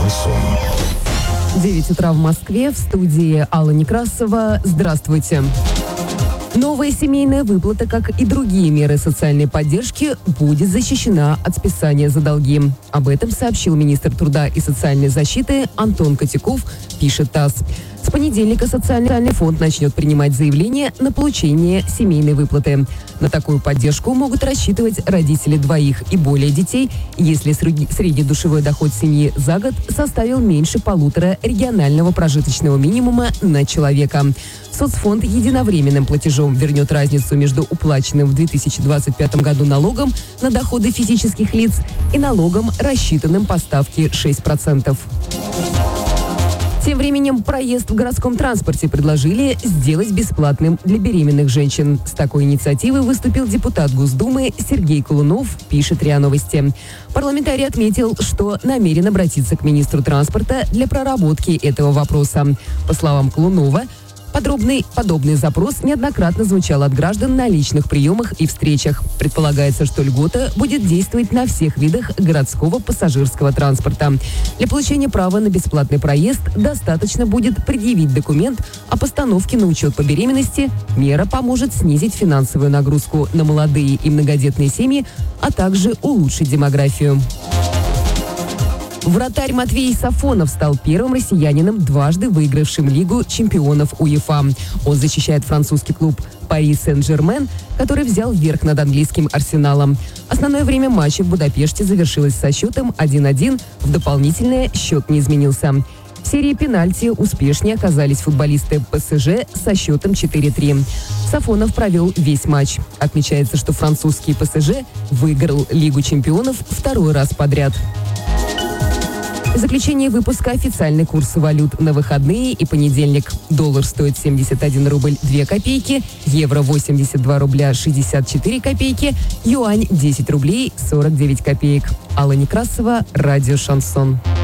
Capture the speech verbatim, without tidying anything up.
Шансон. девять утра в Москве, в студии Алла Некрасова. Здравствуйте. Новая семейная выплата, как и другие меры социальной поддержки, будет защищена от списания за долги. Об этом сообщил министр труда и социальной защиты Антон Котяков, пишет ТАСС. С понедельника Социальный фонд начнет принимать заявления на получение семейной выплаты. На такую поддержку могут рассчитывать родители двоих и более детей, если средний душевой доход семьи за год составил меньше полутора регионального прожиточного минимума на человека. Соцфонд единовременным платежом вернет разницу между уплаченным в две тысячи двадцать пятом году налогом на доходы физических лиц и налогом, рассчитанным по ставке шесть процентов. Тем временем проезд в городском транспорте предложили сделать бесплатным для беременных женщин. С такой инициативой выступил депутат Госдумы Сергей Колунов, пишет РИА Новости. Парламентарий отметил, что намерен обратиться к министру транспорта для проработки этого вопроса. По словам Колунова, Подробный, подобный запрос неоднократно звучал от граждан на личных приемах и встречах. Предполагается, что льгота будет действовать на всех видах городского пассажирского транспорта. Для получения права на бесплатный проезд достаточно будет предъявить документ о постановке на учет по беременности. Мера поможет снизить финансовую нагрузку на молодые и многодетные семьи, а также улучшить демографию. Вратарь Матвей Сафонов стал первым россиянином, дважды выигравшим Лигу чемпионов УЕФА. Он защищает французский клуб Пари Сен-Жермен, который взял верх над английским Арсеналом. Основное время матча в Будапеште завершилось со счетом один-один. В дополнительное счет не изменился. В серии пенальти успешнее оказались футболисты ПСЖ со счетом четыре-три. Сафонов провел весь матч. Отмечается, что французский ПСЖ выиграл Лигу чемпионов второй раз подряд. Заключение выпуска: официальный курс валют на выходные и понедельник. Доллар стоит семьдесят один рубль две копейки, евро восемьдесят два рубля шестьдесят четыре копейки, юань десять рублей сорок девять копеек. Алла Некрасова, радио «Шансон».